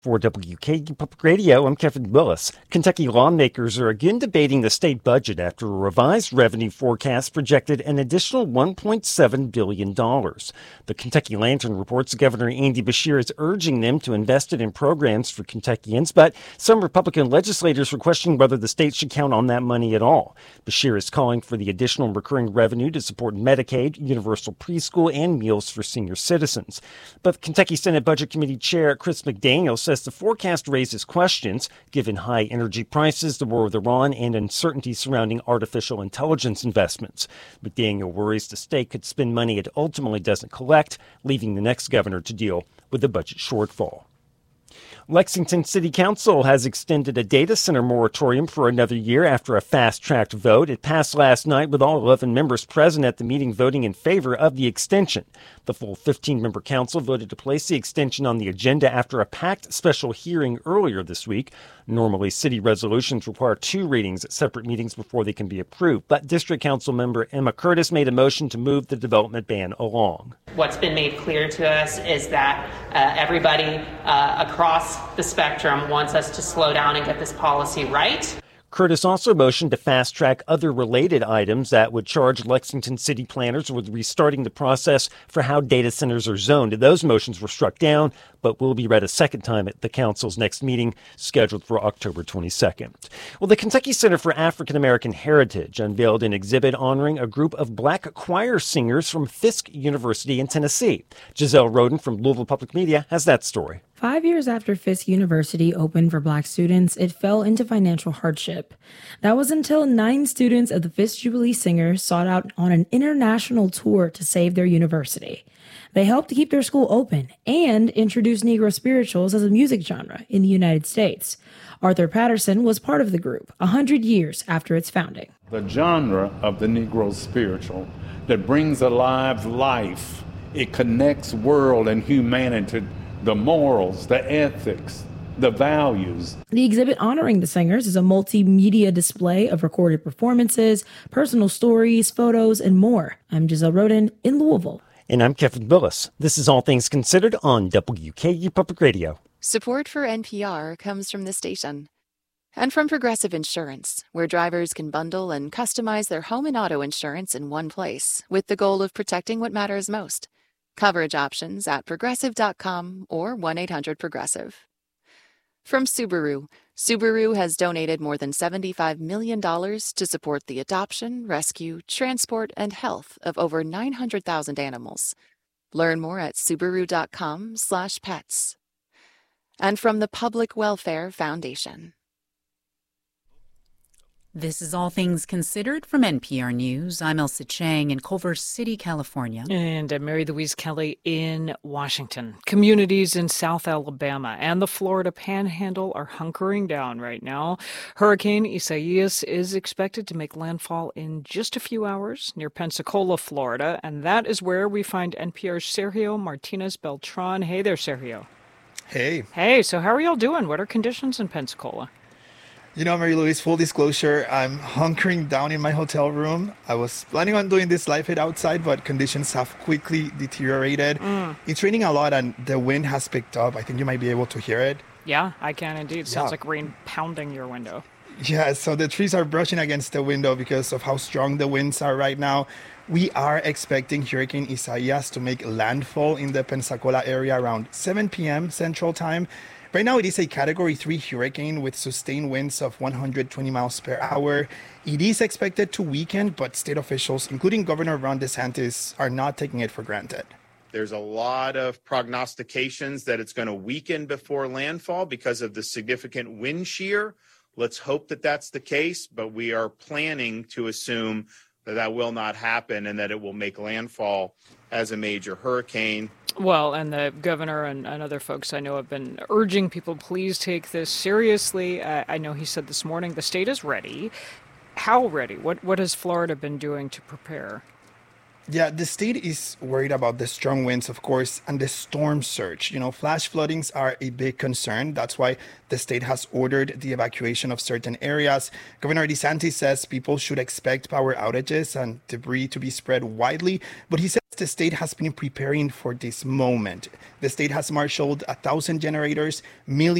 For WKU Public Radio, I'm Kevin Willis. Kentucky lawmakers are again debating the state budget after a revised revenue forecast projected an additional $1.7 billion. The Kentucky Lantern reports Governor Andy Beshear is urging them to invest it in programs for Kentuckians, but some Republican legislators are questioning whether the state should count on that money at all. Beshear is calling for the additional recurring revenue to support Medicaid, universal preschool, and meals for senior citizens. But Kentucky Senate Budget Committee Chair Chris McDaniel says the forecast raises questions, given high energy prices, the war with Iran, and uncertainty surrounding artificial intelligence investments. McDaniel worries the state could spend money it ultimately doesn't collect, leaving the next governor to deal with the budget shortfall. Lexington City Council has extended a data center moratorium for another year after a fast-tracked vote. It passed last night with all 11 members present at the meeting voting in favor of the extension. The full 15-member council voted to place the extension on the agenda after a packed special hearing earlier this week. Normally, city resolutions require 2 readings at separate meetings before they can be approved, but District Council member Emma Curtis made a motion to move the development ban along. What's been made clear to us is that everybody across the spectrum wants us to slow down and get this policy right. Curtis also motioned to fast-track other related items that would charge Lexington city planners with restarting the process for how data centers are zoned. Those motions were struck down, but will be read a second time at the council's next meeting, scheduled for October 22nd. Well, the Kentucky Center for African American Heritage unveiled an exhibit honoring a group of black choir singers from Fisk University in Tennessee. Giselle Roden from Louisville Public Media has that story. 5 years after Fisk University opened for black students, it fell into financial hardship. That was until 9 students of the Fisk Jubilee Singers sought out on an international tour to save their university. They helped to keep their school open and introduce Negro spirituals as a music genre in the United States. Arthur Patterson was part of the group 100 years after its founding. The genre of the Negro spiritual that brings alive life, it connects world and humanity, the morals, the ethics, the values. The exhibit honoring the singers is a multimedia display of recorded performances, personal stories, photos, and more. I'm Giselle Roden in Louisville. And I'm Kevin Willis. This is All Things Considered on WKU Public Radio. Support for NPR comes from this station and from Progressive Insurance, where drivers can bundle and customize their home and auto insurance in one place with the goal of protecting what matters most. Coverage options at progressive.com or 1-800-PROGRESSIVE. From Subaru, Subaru has donated more than $75 million to support the adoption, rescue, transport, and health of over 900,000 animals. Learn more at subaru.com/pets. And from the Public Welfare Foundation. This is All Things Considered from NPR News. I'm Elsa Chang in Culver City, California. And I'm Mary Louise Kelly in Washington. Communities in South Alabama and the Florida Panhandle are hunkering down right now. Hurricane Isaias is expected to make landfall in just a few hours near Pensacola, Florida. And that is where we find NPR's Sergio Martinez Beltran. Hey there, Sergio. Hey. Hey, so how are y'all doing? What are conditions in Pensacola? You know, Mary Louise, full disclosure, I'm hunkering down in my hotel room. I was planning on doing this live hit outside, but conditions have quickly deteriorated. It's raining a lot and the wind has picked up. I think you might be able to hear it. Yeah, I can indeed. Sounds like rain pounding your window. Yeah, so the trees are brushing against the window because of how strong the winds are right now. We are expecting Hurricane Isaias to make landfall in the Pensacola area around 7 p.m. Central Time. Right now, it is a Category 3 hurricane with sustained winds of 120 miles per hour. It is expected to weaken, but state officials, including Governor Ron DeSantis, are not taking it for granted. There's a lot of prognostications that it's going to weaken before landfall because of the significant wind shear. Let's hope that that's the case, but we are planning to assume that that will not happen and that it will make landfall as a major hurricane. Well, and the governor and other folks I know have been urging people, please take this seriously. I know he said this morning the state is ready. How ready? What has Florida been doing to prepare? Yeah, the state is worried about the strong winds, of course, and the storm surge. Flash floodings are a big concern. That's why the state has ordered the evacuation of certain areas. Governor DeSantis says people should expect power outages and debris to be spread widely, but he says the state has been preparing for this moment. The state has marshaled 1,000 generators, millions